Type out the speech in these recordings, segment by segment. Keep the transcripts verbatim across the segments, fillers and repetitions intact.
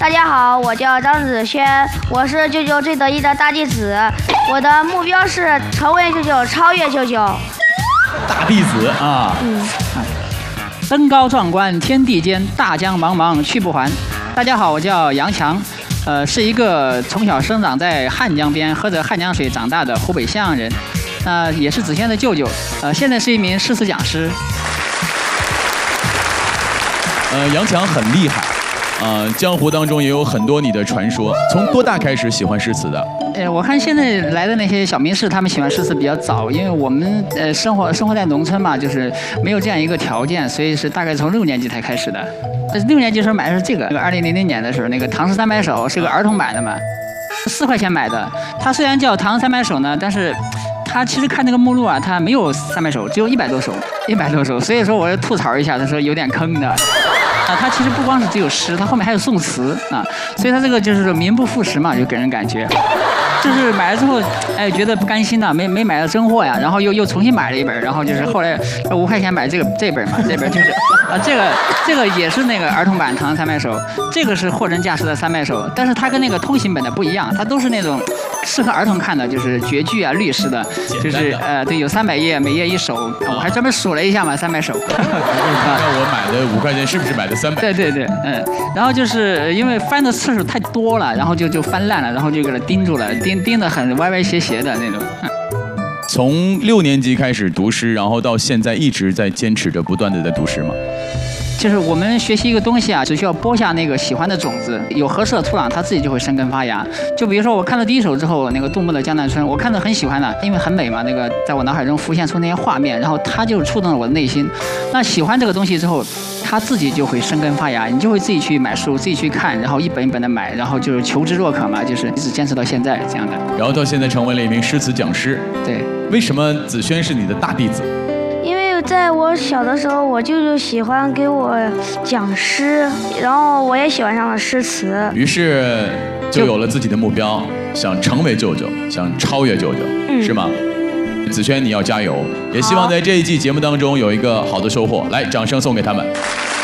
大家好，我叫张子轩，我是舅舅最得意的大弟子，我的目标是成为舅舅，超越舅舅。 大弟子啊，嗯， 登高壮观天地间，大江茫茫去不还。大家好，我叫杨强，呃，是一个从小生长在汉江边，喝着汉江水长大的湖北襄阳人，那、呃、也是子轩的舅舅，呃，现在是一名诗词讲师。 呃，杨强很厉害。呃，江湖当中也有很多你的传说。从多大开始喜欢诗词的？ 呃，我看现在来的那些小名士，他们喜欢诗词比较早，因为我们呃生活生活在农村嘛，就是没有这样一个条件，所以是大概从六年级才开始的。六年级时候买的是这个，二零零零年的时候，那个《唐诗三百首》是个儿童版的嘛，四块钱买的。它虽然叫《唐三百首》呢，但是它其实看那个目录啊，它没有三百首，只有一百多首，一百多首。所以说我要吐槽一下，他说有点坑的。啊，它其实不光是只有诗，它后面还有宋词啊，所以它这个就是名不副实嘛，就给人感觉，就是买了之后，哎，觉得不甘心呐，没没买到真货呀，然后又又重新买了一本，然后就是后来五块钱买这个这本嘛，这本就是啊，这个这个也是那个儿童版《唐三百首》，这个是货真价实的三百首，但是它跟那个通行本的不一样，它都是那种适合儿童看的，就是绝句啊、律诗的，就是呃，对，有三百页，每页一首，我还专门数了一下嘛，三百首。 那我买的五块钱是不是买的三百？ 对对对，嗯，然后就是因为翻的次数太多了，然后就就翻烂了，然后就给它钉住了，钉钉得很歪歪斜斜的那种。嗯、 从六年级开始读诗，然后到现在一直在坚持着，不断的在读诗吗？ 就是我们学习一个东西啊，只需要播下那个喜欢的种子，有合适的土壤，它自己就会生根发芽。就比如说我看了第一首之后，那个杜牧的《江南春》，我看着很喜欢的，因为很美嘛，那个在我脑海中浮现出那些画面，然后它就触动了我的内心。那喜欢这个东西之后，它自己就会生根发芽，你就会自己去买书，自己去看，然后一本一本的买，然后就是求知若渴嘛，就是一直坚持到现在这样的。 然后到现在成为了一名诗词讲师。 对， 为什么子轩是你的大弟子？ 在我小的时候，我舅舅喜欢给我讲诗，然后我也喜欢上了诗词， 于是就有了自己的目标，想成为舅舅，想超越舅舅，嗯、是吗？子轩，你要加油！也希望在这一季节目当中有一个好的收获。来，掌声送给他们。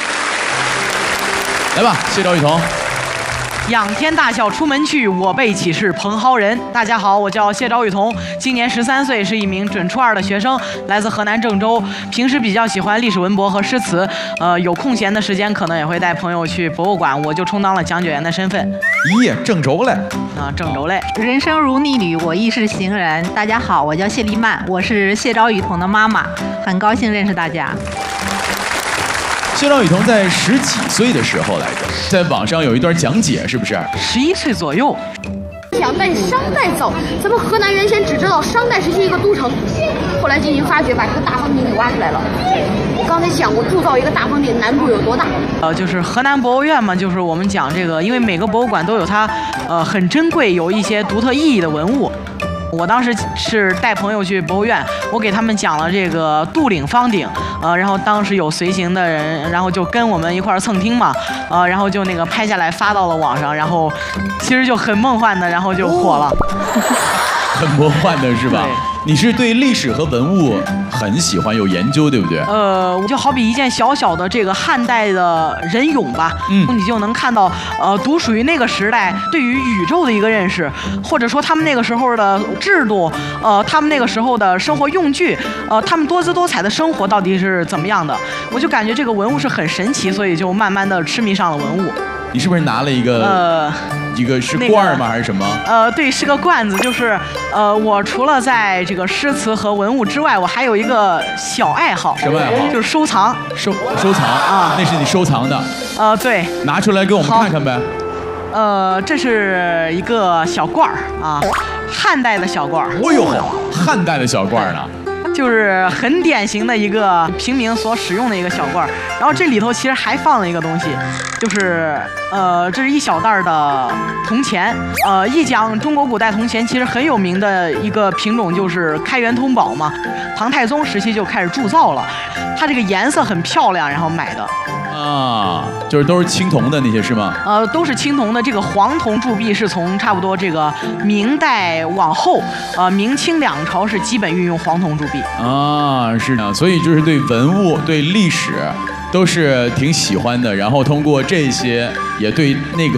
来吧，谢赵雨桐。 仰天大笑出门去，我辈岂是蓬蒿人。大家好，我叫谢赵雨桐，今年十三岁，是一名准初二的学生，来自河南郑州。平时比较喜欢历史文博和诗词，呃，有空闲的时间可能也会带朋友去博物馆，我就充当了讲解员的身份。 咦，郑州嘞？ 啊，郑州嘞。 人生如逆旅，我亦是行人。大家好，我叫谢丽曼，我是谢赵雨桐的妈妈，很高兴认识大家。 谢赵雨桐在十几岁的时候来着，在网上有一段讲解，是不是？ 十一岁左右。 想在商代造，咱们河南原先只知道商代时期一个都城，后来进行发掘，把这个大方鼎给挖出来了。刚才想过铸造一个大方鼎难度有多大？ 呃，就是河南博物院嘛，就是我们讲这个，因为每个博物馆都有它呃很珍贵、有一些独特意义的文物。我当时是带朋友去博物院，我给他们讲了这个杜岭方鼎，呃，然后当时有随行的人，然后就跟我们一块儿蹭听嘛，呃，然后就那个拍下来发到了网上，然后其实就很梦幻的，然后就火了。 很魔幻的是吧？你是对历史和文物很喜欢，有研究，对不对？ 呃，就好比一件小小的这个汉代的人俑吧，嗯，你就能看到，呃，独属于那个时代对于宇宙的一个认识，或者说他们那个时候的制度，呃，他们那个时候的生活用具，呃，他们多姿多彩的生活到底是怎么样的？我就感觉这个文物是很神奇，所以就慢慢的痴迷上了文物。 你是不是拿了一个呃， 一个是罐儿吗、那个？还是什么？ 呃，对，是个罐子。就是呃，我除了在这个诗词和文物之外，我还有一个小爱好。 什么爱好？ 就是收藏。 收收藏啊，那是你收藏的。 呃，对。 拿出来给我们看看呗。 呃，这是一个小罐儿啊，汉代的小罐儿。 哦呦，汉代的小罐儿呢？ 就是很典型的一个平民所使用的一个小罐儿，然后这里头其实还放了一个东西，就是呃，这是一小袋的铜钱。呃，一讲中国古代铜钱，其实很有名的一个品种就是开元通宝嘛，唐太宗时期就开始铸造了，它这个颜色很漂亮，然后买的。 啊，就是都是青铜的那些是吗？ 呃，都是青铜的。这个黄铜铸币是从差不多这个明代往后，呃，明清两朝是基本运用黄铜铸币。 啊，是的，所以就是对文物、对历史都是挺喜欢的，然后通过这些也对那个